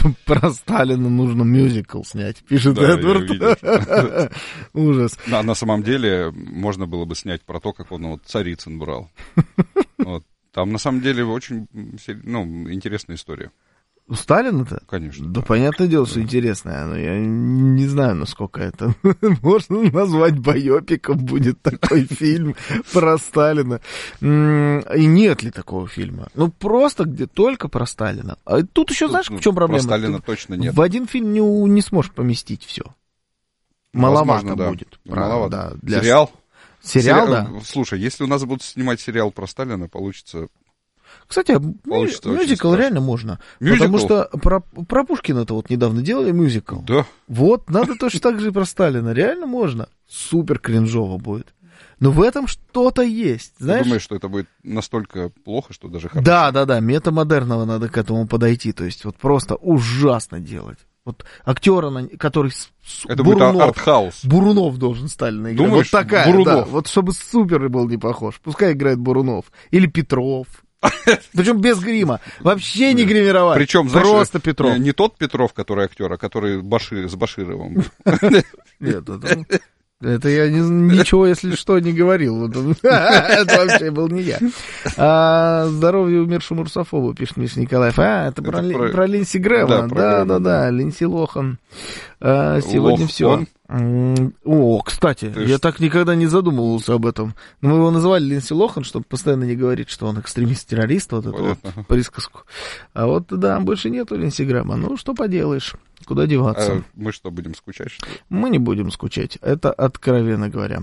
Про Сталина нужно мюзикл снять, пишет Эдвард. Ужас. На самом деле, можно было бы снять про то, как он вот Царицын брал. Вот. Там, на самом деле, очень интересная история. У Сталина-то? Конечно. Да, понятное дело, что интересное. Но я не знаю, насколько это можно назвать байопиком, будет такой фильм про Сталина. И нет ли такого фильма? Ну, просто где только про Сталина. А тут еще, знаешь, в чем проблема? Про Сталина точно нет. В один фильм не сможешь поместить все. Маловато будет. Маловато. Сериал? Сериал, да. Слушай, если у нас будут снимать сериал про Сталина, получится... Кстати, мюзикл реально можно. Потому что про Пушкина-то вот недавно делали мюзикл. Да. Вот, надо точно так же и про Сталина. Реально можно. Супер кринжово будет. Но в этом что-то есть, знаешь? Ты думаешь, что это будет настолько плохо, что даже хорошо? Да, метамодерного надо к этому подойти. То есть вот просто ужасно делать. Вот актера, который это будет артхаус. Бурунов должен Сталина играть. Думаешь, вот такая, Бурунов? Да, вот чтобы супер был не похож. Пускай играет Бурунов. Или Петров. Причем без грима. Вообще не гримировать. Причем, просто Петров. Не тот Петров, который актер, а который с Башировым. Нет, это я ничего, если что, не говорил. Это вообще был не я. Здоровье умершему русофобу, пишет Миша Николаев. Это про Линдси Грэма. Да, Линдси Лохан. Сегодня все. О, кстати, я так никогда не задумывался об этом. Но мы его называли Линдси Лохан, чтобы постоянно не говорить, что он экстремист-террорист, вот эту вот присказку. А вот, да, больше нету Линдси Грэма. Ну, что поделаешь, куда деваться. А мы что, будем скучать, что ли? Мы не будем скучать, это откровенно говоря.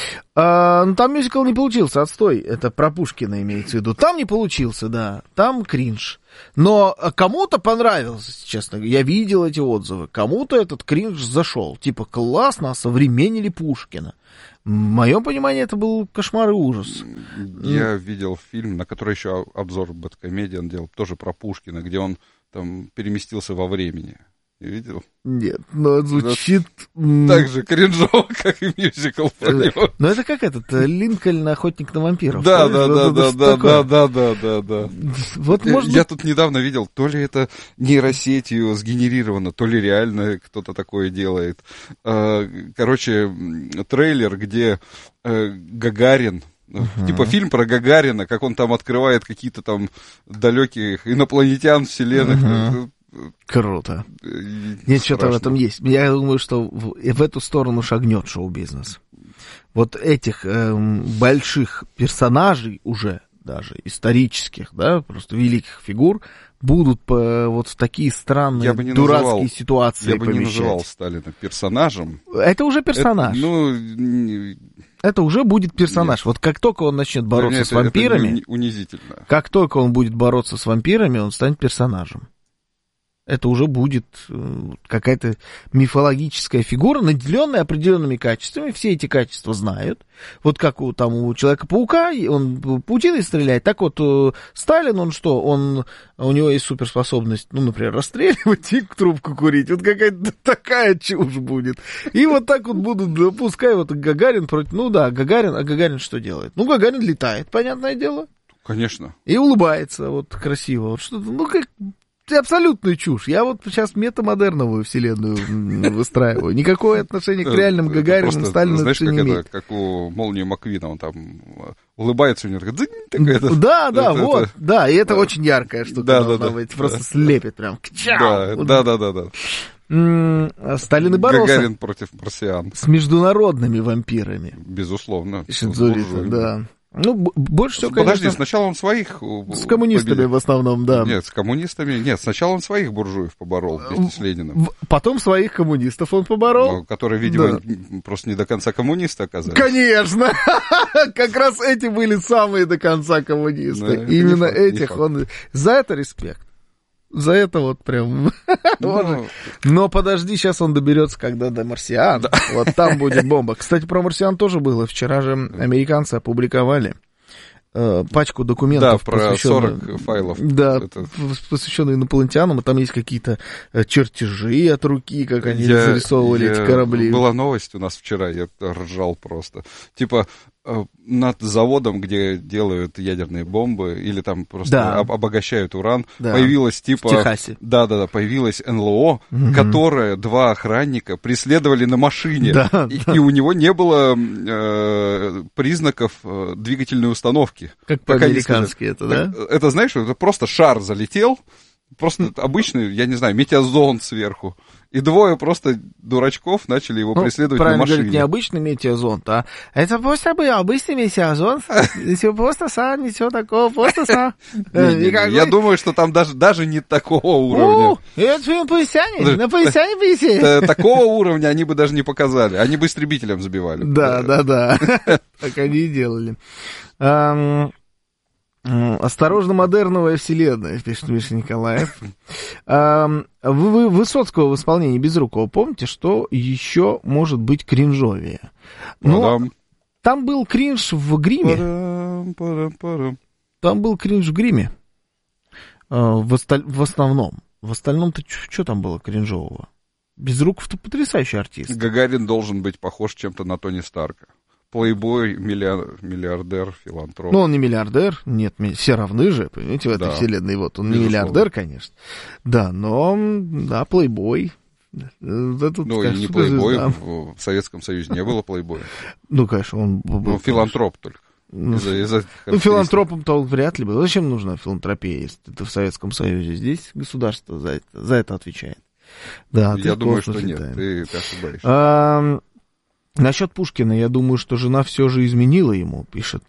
Там мюзикл не получился, отстой, это про Пушкина имеется в виду. Там не получился, да, там кринж. Но кому-то понравился, честно. Я видел эти отзывы. Кому-то этот кринж зашел. Типа, классно, осовременили Пушкина. В моем понимании это был кошмар и ужас. Я видел фильм, на который еще обзор Бэдкомедиан делал, тоже про Пушкина, где он там переместился во времени. Видел? Нет, но звучит... Так же кринжово, как и мюзикл про него. Ну, это как Линкольн, охотник на вампиров. Да. Вот, я тут недавно видел, то ли это нейросетью сгенерировано, то ли реально кто-то такое делает. Короче, трейлер, где Гагарин, типа фильм про Гагарина, как он там открывает какие-то там далеких инопланетян, вселенных. Круто. Нет, что-то в этом есть. Я думаю, что в эту сторону шагнет шоу-бизнес. Вот этих больших персонажей уже, даже исторических, да, просто великих фигур, будут вот в такие странные, дурацкие ситуации помещать. Я бы не называл Сталина персонажем. Это уже персонаж. Это уже будет персонаж. Нет. Вот как только он начнет бороться с вампирами... Это унизительно. Как только он будет бороться с вампирами, он станет персонажем. Это уже будет какая-то мифологическая фигура, наделенная определенными качествами. Все эти качества знают. Вот как у Человека-паука, он паутиной стреляет. Так вот, Сталин, он что? У него есть суперспособность, например, расстреливать и трубку курить. Вот какая-то такая чушь будет. И вот так вот будут, пускай вот Гагарин против... Гагарин, а Гагарин что делает? Гагарин летает, понятное дело. Конечно. И улыбается вот красиво. Вот что-то, как... Абсолютную чушь. Я вот сейчас метамодерновую вселенную выстраиваю. Никакое отношение к реальным Гагариным, Сталину знаешь, не имеет. Знаешь, как у Молнии Маквина, он там улыбается, у него такая... Да, и это очень яркая штука должна быть. Просто слепит прям. Да. Сталин и боролся. Гагарин против марсиан. С международными вампирами. Безусловно. Шинзурита, да. Больше всего, Подожди, конечно... сначала он своих... С коммунистами в основном, да. Нет, с коммунистами... Нет, сначала он своих буржуев поборол вместе с Лениным. Потом своих коммунистов он поборол. Которые, видимо, просто не до конца коммунисты оказались. Конечно! Как раз эти были самые до конца коммунисты. Именно этих он... За это респект. За это вот прям... Но подожди, сейчас он доберется, когда до марсиан. Вот там будет бомба. Кстати, про марсиан тоже было. Вчера же американцы опубликовали пачку документов, про 40 файлов. Да, посвященные инопланетянам, и там есть какие-то чертежи от руки, как они зарисовывали эти корабли. Была новость у нас вчера, я ржал просто. Типа, над заводом, где делают ядерные бомбы, или там просто обогащают уран, появилась типа... В Техасе. Да, появилась НЛО, которое 2 охранника преследовали на машине, и у него не было признаков двигательной установки. Как по-американски это, да? Это, знаешь, это просто шар залетел, просто обычный, я не знаю, метеозонд сверху. И 2 просто дурачков начали его преследовать на машине. Говорить, не обычный метеозонд, а это просто был обычный метеозонд. Просто ничего такого, просто Я думаю, что там даже не такого уровня. Это фильм «Поясяне», на «Поясяне» повисели. Такого уровня они бы даже не показали. Они бы истребителем забивали. Да. Так они и делали. «Осторожно, модерновая вселенная», пишет Миша Николаев. Вы Высоцкого в исполнении Безрукова помните, что еще может быть кринжовее? Но там был кринж в гриме. Там был кринж в гриме. В основном. В остальном-то что там было кринжового? Безруков-то потрясающий артист. Гагарин должен быть похож чем-то на Тони Старка. Плейбой, миллиардер, филантроп. Ну, он не миллиардер, нет, все равны же, понимаете, в этой вселенной. Вот он не миллиардер, конечно. Да, но, да, плейбой. И не плейбой, в Советском Союзе не было плейбоя. Ну, конечно, он был... филантроп только. Филантропом-то он вряд ли был. Зачем нужна филантропия, если ты в Советском Союзе? Здесь государство за это отвечает. Да, я думаю, что нет, ты ошибаешься. Насчет Пушкина, я думаю, что жена все же изменила ему, пишет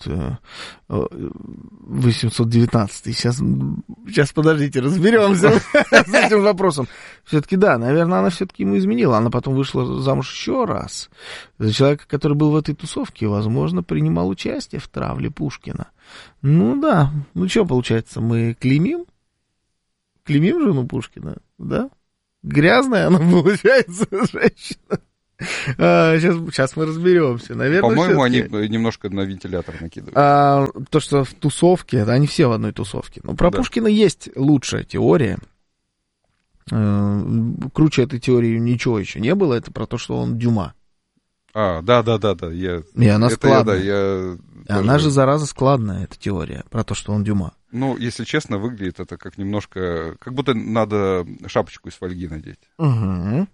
819. Сейчас, подождите, разберемся с этим вопросом. Все-таки да, наверное, она все-таки ему изменила. Она потом вышла замуж еще раз. За человека, который был в этой тусовке, возможно, принимал участие в травле Пушкина. Ну да, ну что получается, мы клеймим? Клеймим жену Пушкина, да? Грязная она получается, женщина. Сейчас мы разберемся. Наверное, по-моему, они немножко на вентилятор накидывают. То, что в тусовке, они все в одной тусовке. Но про Пушкина есть лучшая теория. Круче этой теории ничего еще не было. Это про то, что он Дюма. Да. И она складная. Она же, зараза, складная, эта теория, про то, что он Дюма. Ну, если честно, выглядит это как немножко... Как будто надо шапочку из фольги надеть. Угу.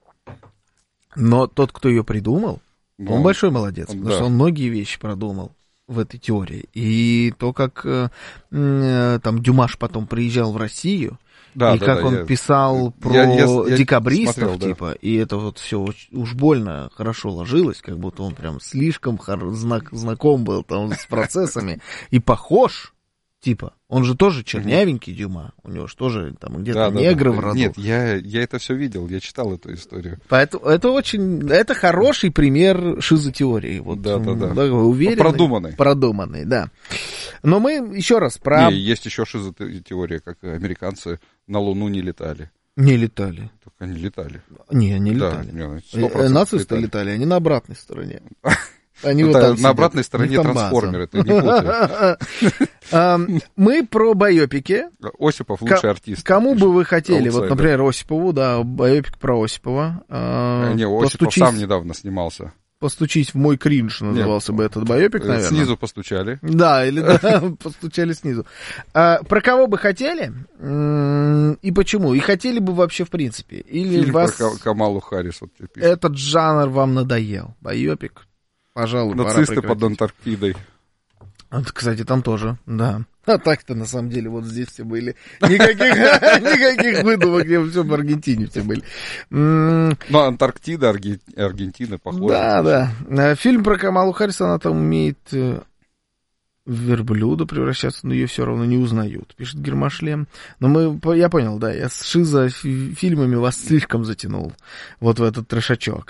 Но тот, кто ее придумал, он большой молодец, потому что он многие вещи продумал в этой теории. И то, как там Дюмаш потом приезжал в Россию, как он писал про декабристов, типа, и это вот все уж больно хорошо ложилось, как будто он прям слишком знаком был там с процессами и похож. Типа, он же тоже чернявенький, Дюма, у него же тоже там где-то негры в роду. Нет, я это все видел, я читал эту историю. Поэтому это хороший пример шизотеории. Вот, уверенный. Продуманный, да. Но мы еще раз есть еще шизотеория, как американцы на Луну не летали. Не летали. Только они летали. Не летали. Нацисты летали, они на обратной стороне. Они вот там на обратной стороне трансформеры, ты не путаешь. Мы про байопики. Осипов лучший артист. Кому бы вы хотели? Вот, например, Осипову, да, байопик про Осипова. Осипов сам недавно снимался. «Постучись в мой кринж» назывался бы этот байопик, наверное. Снизу постучали. Да, или постучали снизу. Про кого бы хотели и почему? И хотели бы вообще в принципе? Или фильм про Камалу Харрис. Этот жанр вам надоел? Байопик? Пожалуй, нацисты под Антарктидой. Кстати, там тоже, да. А так-то, на самом деле, вот здесь все были. Никаких выдумок, все в Аргентине все были. Ну, Антарктида, Аргентина, похоже. Да. Фильм про Камалу Харрис, она там умеет в верблюда превращаться, но ее все равно не узнают, пишет Гермошлем. Но я понял, да, я с шизофильмами вас слишком затянул вот в этот трешачок.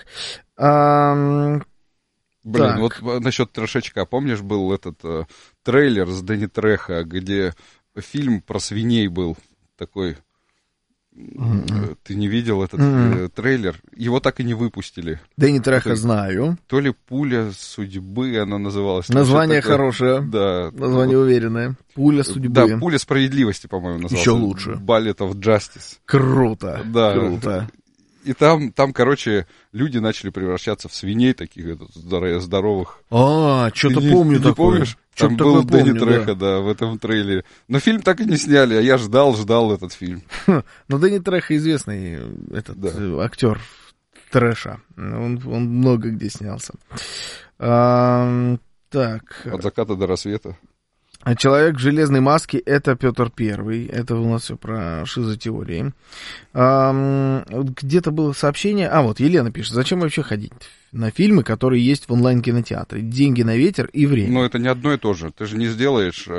Блин, вот насчет трешечка, помнишь, был этот трейлер с Дэнни Трехо, где фильм про свиней был такой. Ты не видел этот трейлер? Его так и не выпустили. Дэнни Трехо знаю. То ли «Пуля судьбы» она называлась. Название хорошее. Да. Название уверенное. «Пуля судьбы». Да, «Пуля справедливости», по-моему, называлась. Еще лучше. «Ballet of Justice». Круто. Да. Круто. И там, короче, люди начали превращаться в свиней таких здоровых. Что-то помню такое. Помнишь? Там был Дэнни Трехо, да, в этом трейлере. Но фильм так и не сняли, а я ждал этот фильм. Но Дэнни Трехо известный актер трэша. Он много где снялся. Так. От заката до рассвета. Человек в железной маске — это Петр Первый. Это у нас все про шизотеории. Где-то было сообщение. Вот Елена пишет: зачем вообще ходить на фильмы, которые есть в онлайн-кинотеатре? Деньги на ветер и время. Но это не одно и то же. Ты же не сделаешь...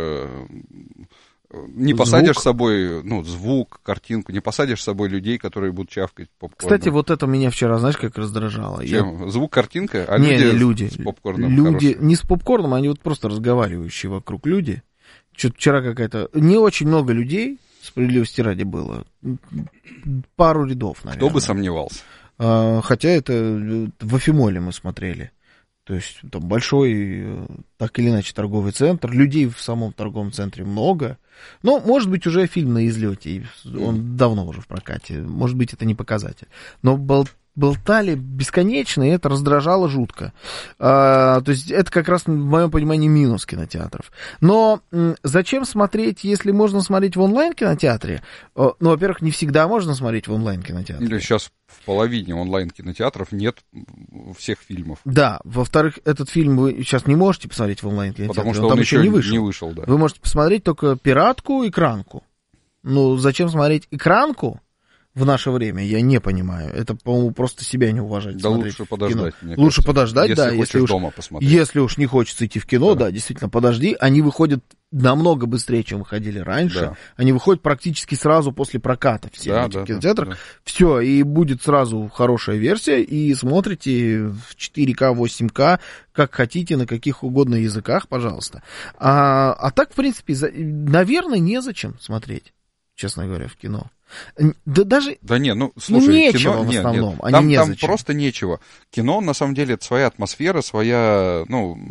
Не посадишь с собой, звук, картинку, не посадишь с собой людей, которые будут чавкать попкорном. Кстати, вот это меня вчера, знаешь, как раздражало. Чем? Звук, картинка, а люди с попкорном люди не с попкорном, они вот просто разговаривающие вокруг люди. Что-то вчера какая-то... Не очень много людей, справедливости ради, было. Пару рядов, наверное. Кто бы сомневался. Хотя это в Афимоле мы смотрели. То есть там большой, так или иначе, торговый центр. Людей в самом торговом центре много. Но, может быть, уже фильм на излете. Он давно уже в прокате. Может быть, это не показатель. Но болтали бесконечно, и это раздражало жутко. То есть это как раз, в моем понимании, минус кинотеатров. Но зачем смотреть, если можно смотреть в онлайн-кинотеатре? Во-первых, не всегда можно смотреть в онлайн-кинотеатре. Или сейчас в половине онлайн-кинотеатров нет всех фильмов. Да, во-вторых, этот фильм вы сейчас не можете посмотреть в онлайн-кинотеатре. Потому что он еще не вышел. Да. Вы можете посмотреть только пиратку, экранку. Зачем смотреть экранку в наше время, я не понимаю. Это, по-моему, просто себя не уважать. Да лучше подождать, мне кажется. Лучше подождать, да. Если хочешь дома посмотреть. Если уж не хочется идти в кино, да, действительно, подожди. Они выходят намного быстрее, чем выходили раньше. Да. Они выходят практически сразу после проката в этих кинотеатрах. Да. Все, и будет сразу хорошая версия, и смотрите в 4К, 8К, как хотите, на каких угодно языках, пожалуйста. А так, в принципе, наверное, незачем смотреть, честно говоря, в кино. Да даже слушай, нечего кино, в основном, там просто нечего. Кино, на самом деле, это своя атмосфера, своя,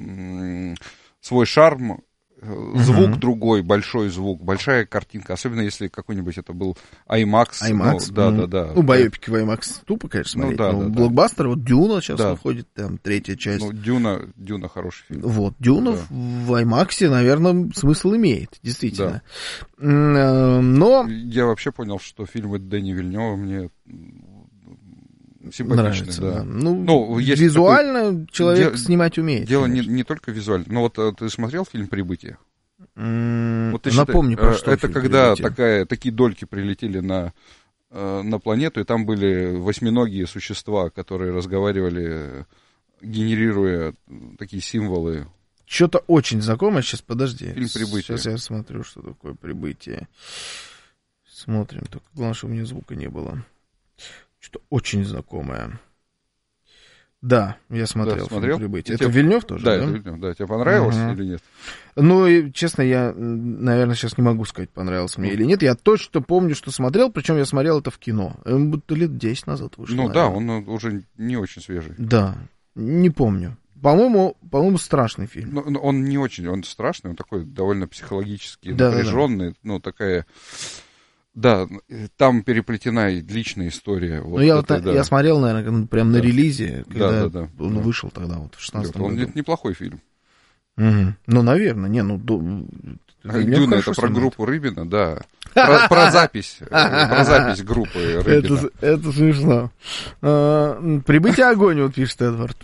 свой шарм, звук другой, большой звук, большая картинка, особенно если какой-нибудь это был IMAX. Да. Байопики в IMAX тупо, конечно, смотреть. Блокбастер, вот Дюна сейчас выходит, там, 3-я часть. Дюна хороший фильм. Вот, Дюна в IMAX, наверное, смысл имеет, действительно. Да. Но... Я вообще понял, что фильмы Дэни Вильнёва мне симпатичны. Нравится, да. Визуально человек снимать умеет. Дело не только визуально. Но вот ты смотрел фильм «Прибытие»? Вот напомни, про что это когда такие дольки прилетели на планету, и там были восьминогие существа, которые разговаривали, генерируя такие символы. Что-то очень знакомое. Сейчас, подожди. Фильм «Прибытие». Сейчас я смотрю, что такое «Прибытие». Смотрим. Только главное, чтобы у меня звука не было. Что-то очень знакомое. Да, я смотрел фильм «Прибытие». Это Вильнёв тоже, да? Да, это Вильнёв, да. Тебе понравилось или И, нет? честно, я, наверное, сейчас не могу сказать, понравилось мне или нет. Я точно помню, что смотрел, причем я смотрел это в кино. Будто лет 10 назад вышло. Да, он уже не очень свежий. Да, не помню. По-моему, страшный фильм. Он не очень, он страшный, он такой довольно психологически напряженный, такая... Да, там переплетена и личная история. Я смотрел, наверное, прям на релизе, когда он вышел тогда, в 16 году. Это неплохой фильм. Наверное, Дюна — это про группу Рыбина, да. Про запись группы Рыбина. Это смешно. «Прибытие огонь», вот пишет Эдвард.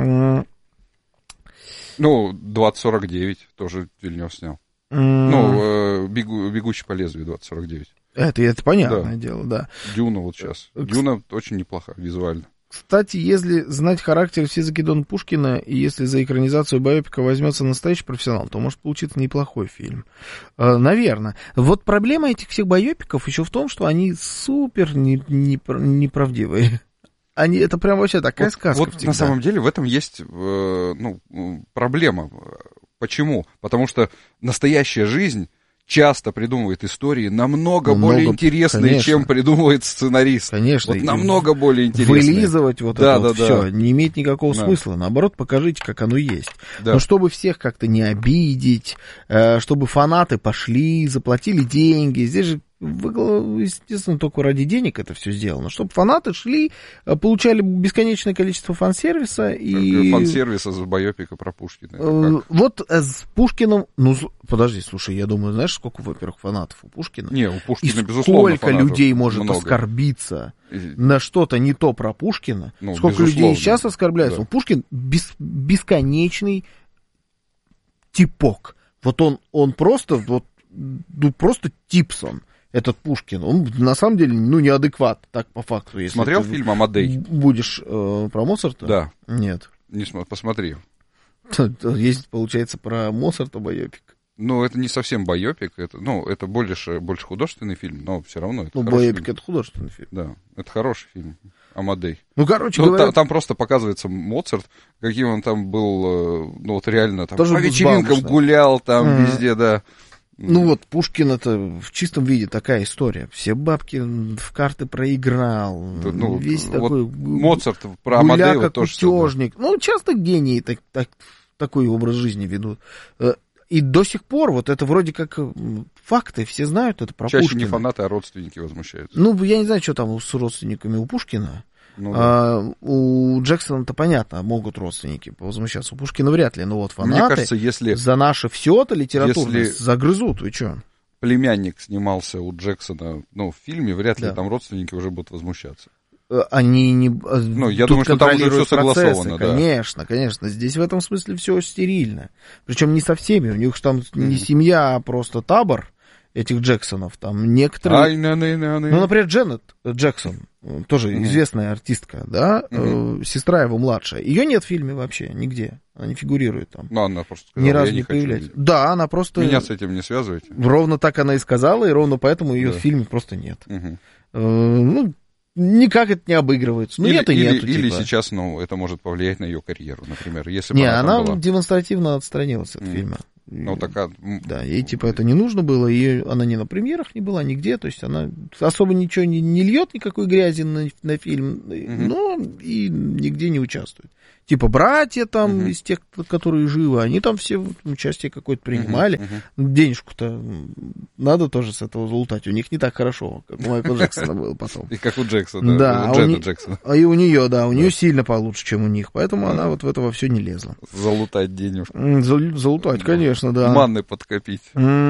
2049 тоже Вильнёв снял. «Бегущий по лезвию» 2049. Это понятное дело, да. Дюна вот сейчас. Дюна очень неплоха визуально. Кстати, если знать характер все Закидона Пушкина, и если за экранизацию байопика возьмется настоящий профессионал, то может получиться неплохой фильм. Наверное. Вот проблема этих всех байопиков еще в том, что они супер неправдивые. Это прям вообще такая сказка. Вот на самом деле в этом есть проблема. Почему? Потому что настоящая жизнь часто придумывает истории намного более интересные, конечно, чем придумывает сценарист. Конечно. Вот намного более интересные. Вылизывать это все не имеет никакого смысла. Наоборот, покажите, как оно есть. Да. Но чтобы всех как-то не обидеть, чтобы фанаты пошли, заплатили деньги. Здесь же естественно, только ради денег это все сделано. Чтобы фанаты шли, получали бесконечное количество фан-сервиса. И... Фан-сервиса за байопика про Пушкина. Вот с Пушкиным... Ну, подожди, слушай, я думаю, знаешь, сколько, во-первых, фанатов у Пушкина? Не, у Пушкина, и безусловно, сколько людей может много. Оскорбиться на что-то не то про Пушкина. Ну, сколько людей сейчас оскорбляются. Да. Пушкин бесконечный типок. Вот он просто, вот, ну, просто типсон, этот Пушкин. Он, на самом деле, ну, неадекват, так, по факту. Если Смотрел фильм «Амадей»? Будешь про Моцарта? Да. Нет. Посмотри. Есть, получается, про Моцарта байопик. Ну, это не совсем байопик, это больше художественный фильм, но все равно это хороший байопик фильм. Это художественный фильм. Да, это хороший фильм, «Амадей». Ну, короче говоря... Там просто показывается Моцарт, каким он там был, ну, вот реально, там, тоже по вечеринкам гулял, там, везде, да. Ну, вот, Пушкин это в чистом виде такая история. Все бабки в карты проиграл. Ну, весь вот такой... Моцарт про Амадея тоже. Кутежник. Да. Ну, часто гении такой образ жизни ведут. И до сих пор вот это вроде как факты, все знают это про Чаще Пушкина. не фанаты, а родственники возмущаются. Ну, я не знаю, что там с родственниками у Пушкина. Ну, да. У Джексона-то понятно, могут родственники возмущаться. У Пушкина вряд ли, но вот фанаты мне кажется, если за наше все-то литературное загрызут, вы что? Племянник снимался у Джексона, ну, в фильме, вряд ли там родственники уже будут возмущаться. Они не... Ну, я думаю, что там уже все согласовано. Конечно, да. Конечно. Здесь в этом смысле все стерильно. Причем не со всеми. У них там не семья, а просто табор этих Джексонов. Там некоторые... Ну, например, Дженнет Джексон, тоже известная артистка, да, сестра его младшая. Ее нет в фильме вообще, нигде. Она не фигурирует там. Ну, она просто сказала, ни разу не появляется. Да, она просто... Меня с этим не связывайте. Ровно так она и сказала, и ровно поэтому ее в фильме просто нет. Ну, никак это не обыгрывается. Ну, нет и нету. Или сейчас, ну, это может повлиять на ее карьеру, например. Если не, она демонстративно отстранилась от фильма. Ну, такая... Да, ей типа это не нужно было, она ни на премьерах не была, нигде, то есть она особо ничего не льет, никакой грязи на фильм, но и нигде не участвует. Типа братья там из тех, которые живы, они там все участие какое-то принимали. Денежку-то надо тоже с этого залутать. У них не так хорошо, как у Майкла Джексона было потом. И как у Джексона, да, у Джета Джексона. А и у нее, да, у нее сильно получше, чем у них, поэтому она вот в это во все не лезла. Залутать денежку. Залутать, конечно, да. Манны подкопить.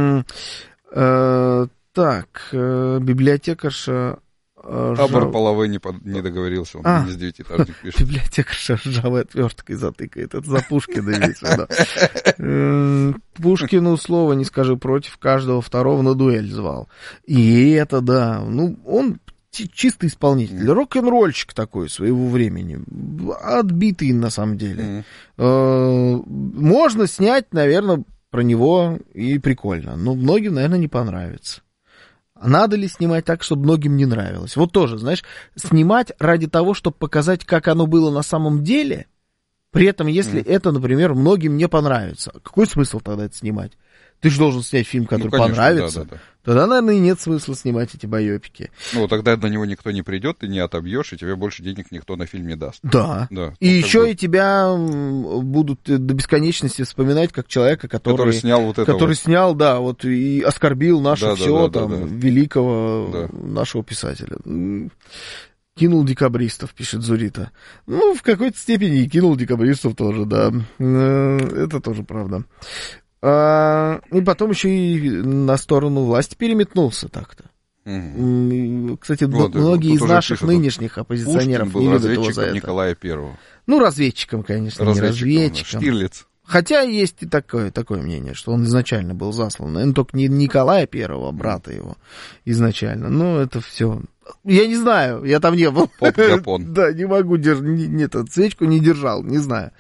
Так, библиотекарша... Табор половой не договорился, он не с 9-этажник пишет. Библиотекарша ржавой отверткой затыкает. Это за Пушкина имеется. Пушкину слова не скажи против, каждого второго на дуэль звал. И это да. Ну, он чистый исполнитель. Рок-н-ролльщик такой своего времени. Отбитый на самом деле. Можно снять, наверное, про него и прикольно. Но многим, наверное, не понравится. Надо ли снимать так, чтобы многим не нравилось? Вот тоже, знаешь, снимать ради того, чтобы показать, как оно было на самом деле, при этом, если это, например, многим не понравится, какой смысл тогда это снимать? Ты же должен снять фильм, который конечно, понравится. Да. Тогда, наверное, и нет смысла снимать эти байопики. Ну, тогда на него никто не придет, ты не отобьешь, и тебе больше денег никто на фильм не даст. Да. И еще и тебя будут до бесконечности вспоминать как человека, который снял вот это. Который снял, да, вот и оскорбил наше великого нашего писателя. Кинул декабристов, пишет Зурита. Ну, в какой-то степени и кинул декабристов тоже, да. Это тоже правда. И потом еще и на сторону власти переметнулся так-то. Кстати, вот, многие из наших нынешних оппозиционеров не любят его за это. Николая Первого. Ну, разведчиком, конечно, не разведчиком. Штирлиц. Хотя есть и такое мнение, что он изначально был заслан. Но только не Николая Первого, брата его изначально. Но это все... Я не знаю, я там не был. Поп-гапон. Да, не могу держать. Свечку не держал, не знаю.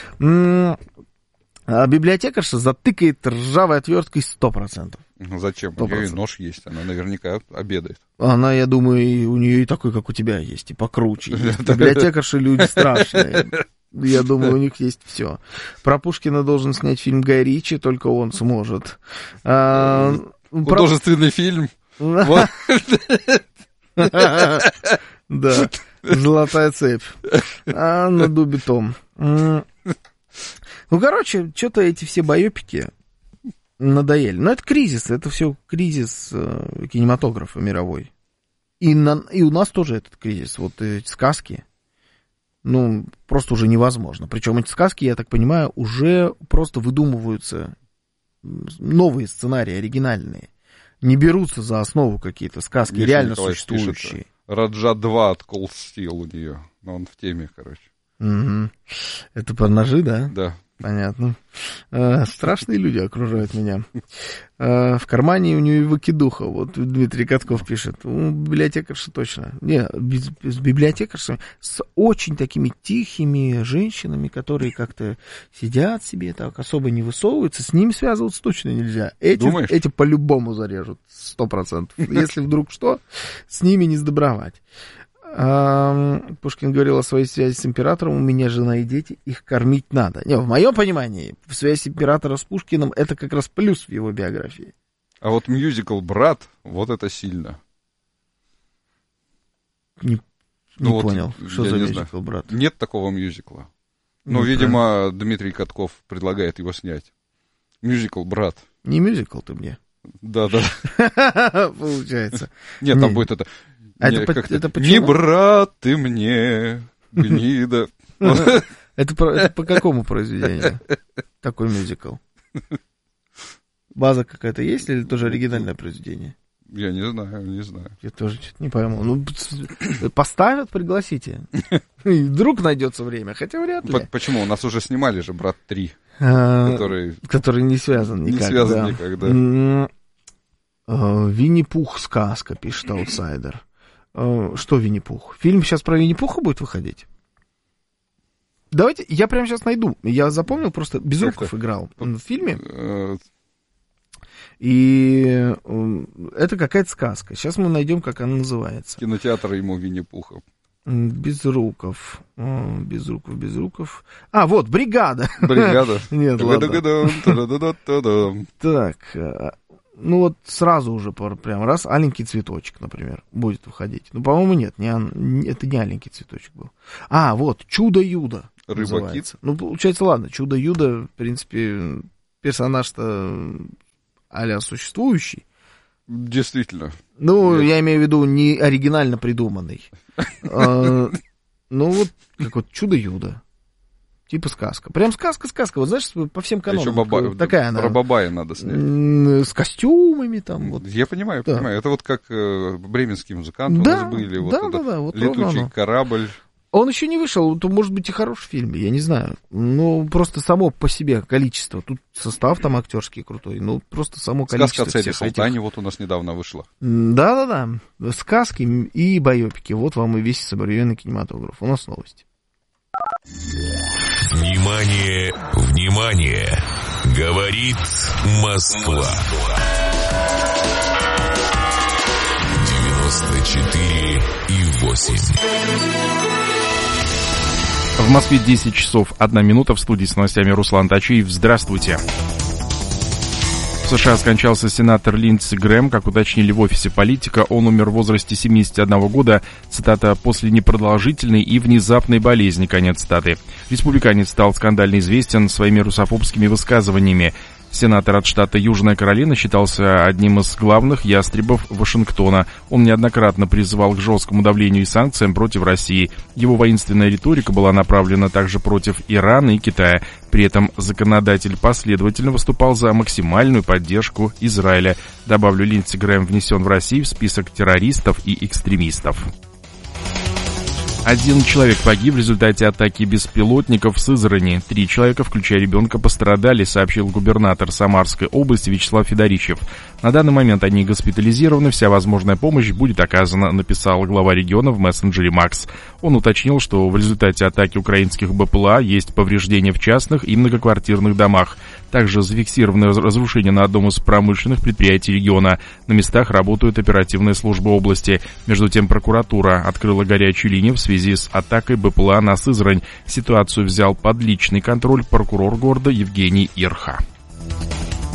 А библиотекарша затыкает ржавой отверткой 100%. Зачем? 100%. У нее и нож есть, она наверняка обедает. Она, я думаю, у нее и такой, как у тебя есть, и покруче. Библиотекарши люди страшные. Я думаю, у них есть все. Про Пушкина должен снять фильм Гай Ричи, только он сможет. Художественный фильм. Да, «Золотая цепь». На дубе том. Ну, короче, что-то эти все байопики, надоели. Но это кризис, это все кризис кинематографа мировой. И у нас тоже этот кризис. Вот эти сказки, ну, просто уже невозможно. Причем эти сказки, я так понимаю, уже просто выдумываются новые сценарии, оригинальные. Не берутся за основу какие-то сказки, Миша реально Николаевич существующие. Пишет, Раджа 2 от Cold Steel у нее. Но он в теме, короче. Угу. Это про ножи, да? Да. Понятно. Страшные люди окружают меня. В кармане у нее выкидуха. Вот Дмитрий Катков пишет. Библиотекарша точно. Не, с библиотекаршами, с очень такими тихими женщинами, которые как-то сидят себе, так особо не высовываются. С ними связываться точно нельзя. Эти по-любому зарежут. 100%. Если вдруг что, с ними не сдобровать. Пушкин говорил о своей связи с императором. У меня жена и дети, их кормить надо. Не, в моем понимании, связь императора с Пушкиным — это как раз плюс в его биографии. А вот мюзикл «Брат», вот это сильно. Не понял, что за мюзикл «Брат». Нет такого мюзикла. Ну, видимо, Дмитрий Катков предлагает его снять. Мюзикл «Брат». Не мюзикл ты мне. Да. Получается. Нет, там будет это... Это почему? Не брат ты мне, гнида. Это по какому произведению? Такой мюзикл. База какая-то есть или тоже оригинальное произведение? Я не знаю. Я тоже что-то не пойму. Ну, поставят, пригласите. Вдруг найдется время, хотя вряд ли. Почему? У нас уже снимали же «Брат 3», который не связан никак. Не связан никак, да. Винни-Пух сказка, пишет Аутсайдер. Что Винни-Пух? Фильм сейчас про Винни-Пуха будет выходить? Давайте, я прямо сейчас найду. Я запомнил, просто Безруков играл в фильме. И это какая-то сказка. Сейчас мы найдем, как она называется. Кинотеатр ему Винни-Пуха. Безруков. А, вот, «Бригада». «Бригада». Нет, ладно. Так, ну вот сразу уже прям раз «Аленький цветочек», например, будет выходить. Ну, по-моему, нет, это не «Аленький цветочек» был. А, вот «Чудо-Юдо» называется. Ну, получается, ладно, «Чудо-Юдо», в принципе, персонаж-то а-ля существующий. Действительно. Ну, я имею в виду не оригинально придуманный. Ну, вот как вот «Чудо-Юдо». Типа сказка. Прям сказка. Вот знаешь, по всем канонам. Такая она. Про Бабая надо снять. С костюмами там. Вот. Я понимаю. Это вот как бременские музыканты у нас были. Вот «Летучий корабль». Он еще не вышел, то может быть и хороший фильм, я не знаю. Ну, просто само по себе количество. Тут состав там актерский крутой. Ну, просто само количество. «Сказка о царе Салтане» вот у нас недавно вышла. Да. Сказки и байопики. Вот вам и весь современный кинематограф. У нас новости. Внимание! Говорит Москва. 94,8. В Москве 10 часов 1 минута. В студии с новостями Руслан Тачиев. Здравствуйте. В США скончался сенатор Линдси Грэм. Как уточнили в офисе политика, он умер в возрасте 71 года, цитата, «после непродолжительной и внезапной болезни», конец цитаты. Республиканец стал скандально известен своими русофобскими высказываниями. Сенатор от штата Южная Каролина считался одним из главных ястребов Вашингтона. Он неоднократно призывал к жесткому давлению и санкциям против России. Его воинственная риторика была направлена также против Ирана и Китая. При этом законодатель последовательно выступал за максимальную поддержку Израиля. Добавлю, Линдси Грэм внесен в Россию в список террористов и экстремистов. 1 человек погиб в результате атаки беспилотников в Сызрани. 3 человека, включая ребенка, пострадали, сообщил губернатор Самарской области Вячеслав Федоричев. На данный момент они госпитализированы, вся возможная помощь будет оказана, написал глава региона в мессенджере Макс. Он уточнил, что в результате атаки украинских БПЛА есть повреждения в частных и многоквартирных домах. Также зафиксированы разрушения на одном из промышленных предприятий региона. На местах работают оперативные службы области. Между тем, прокуратура открыла горячую линию в связи с атакой БПЛА на Сызрань. Ситуацию взял под личный контроль прокурор города Евгений Ирха.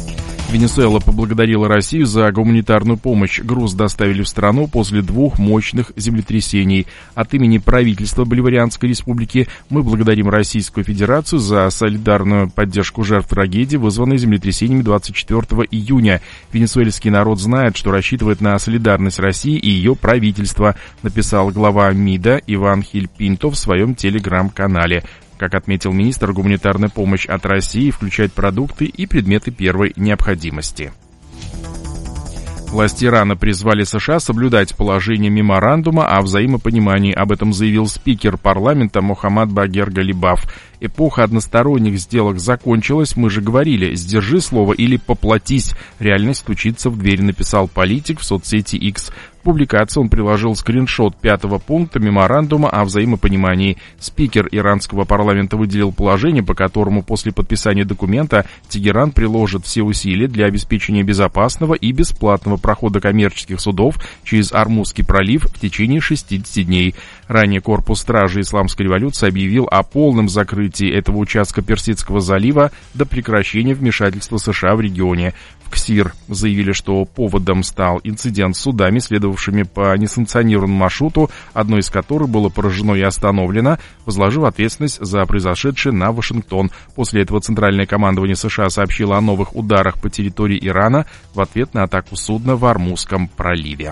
Венесуэла поблагодарила Россию за гуманитарную помощь. Груз доставили в страну после 2 мощных землетрясений. От имени правительства Боливарианской республики мы благодарим Российскую Федерацию за солидарную поддержку жертв трагедии, вызванной землетрясениями 24 июня. Венесуэльский народ знает, что рассчитывает на солидарность России и ее правительства, написал глава МИДа Иван Хиль Пинто в своем телеграм-канале. Как отметил министр, гуманитарная помощь от России включает продукты и предметы первой необходимости. Власти Ирана призвали США соблюдать положение меморандума о взаимопонимании. Об этом заявил спикер парламента Мохаммад Багер Галибаф. Эпоха односторонних сделок закончилась, мы же говорили, сдержи слово или поплатись. Реальность стучится в дверь, написал политик в соцсети X. В публикации он приложил скриншот 5-го пункта меморандума о взаимопонимании. Спикер иранского парламента выделил положение, по которому после подписания документа Тегеран приложит все усилия для обеспечения безопасного и бесплатного прохода коммерческих судов через Ормузский пролив в течение 60 дней. Ранее корпус стражи Исламской революции объявил о полном закрытии этого участка Персидского залива до прекращения вмешательства США в регионе. В КСИР заявили, что поводом стал инцидент с судами, следовавшими по несанкционированному маршруту, одно из которых было поражено и остановлено, возложив ответственность за произошедшее на Вашингтон. После этого Центральное командование США сообщило о новых ударах по территории Ирана в ответ на атаку судна в Ормузском проливе.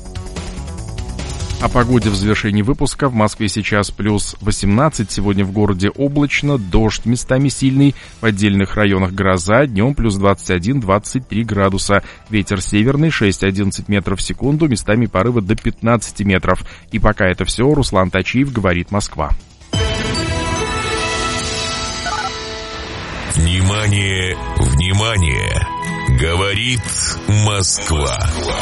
О погоде в завершении выпуска. В Москве сейчас плюс 18, сегодня в городе облачно, дождь местами сильный, в отдельных районах гроза, днем плюс 21-23 градуса, ветер северный 6-11 метров в секунду, местами порывы до 15 метров. И пока это все, Руслан Тачиев, говорит Москва. Внимание, внимание! Говорит Москва.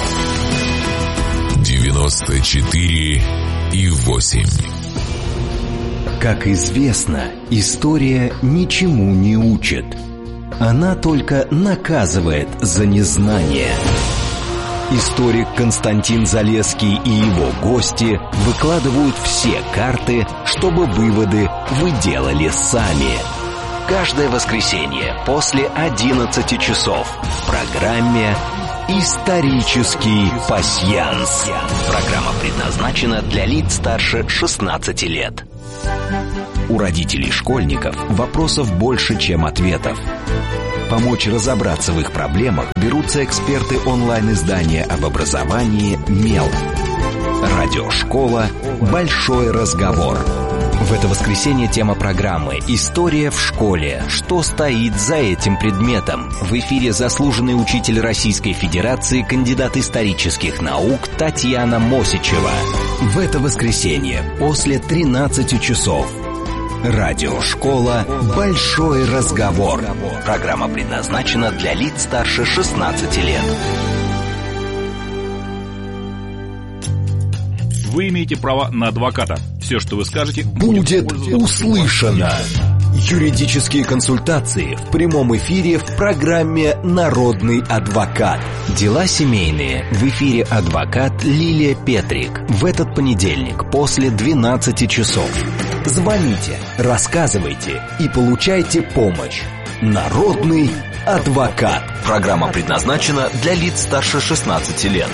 94,8. Как известно, история ничему не учит. Она только наказывает за незнание. Историк Константин Залесский и его гости выкладывают все карты, чтобы выводы вы делали сами. Каждое воскресенье после 11 часов в программе «Исторический пасьянс». Программа предназначена для лиц старше 16 лет. У родителей школьников вопросов больше, чем ответов. Помочь разобраться в их проблемах берутся эксперты онлайн-издания об образовании «Мел». Радиошкола «Большой разговор». В это воскресенье тема программы «История в школе. Что стоит за этим предметом?» В эфире заслуженный учитель Российской Федерации, кандидат исторических наук Татьяна Мосичева. В это воскресенье после 13 часов. Радиошкола «Большой разговор». Программа предназначена для лиц старше 16 лет. Вы имеете право на адвоката. Все, что вы скажете, будет услышано. Юридические консультации в прямом эфире в программе «Народный адвокат». Дела семейные. В эфире адвокат Лилия Петрик. В этот понедельник после 12 часов. Звоните, рассказывайте и получайте помощь. Народный адвокат. Программа предназначена для лиц старше 16 лет.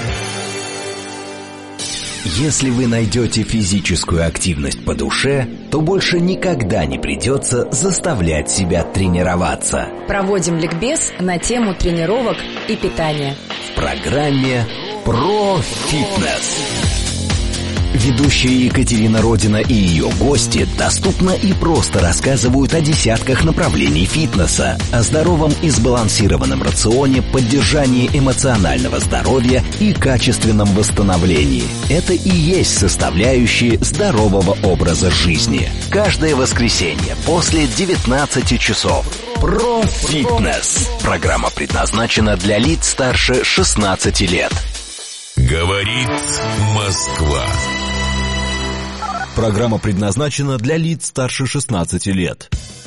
Если вы найдете физическую активность по душе, то больше никогда не придется заставлять себя тренироваться. Проводим ликбез на тему тренировок и питания. В программе «Про фитнес». Ведущая Екатерина Родина и ее гости доступно и просто рассказывают о десятках направлений фитнеса, о здоровом и сбалансированном рационе, поддержании эмоционального здоровья и качественном восстановлении. Это и есть составляющие здорового образа жизни. Каждое воскресенье после 19 часов. Про фитнес. Программа предназначена для лиц старше 16 лет. Говорит Москва. Программа предназначена для лиц старше 16 лет.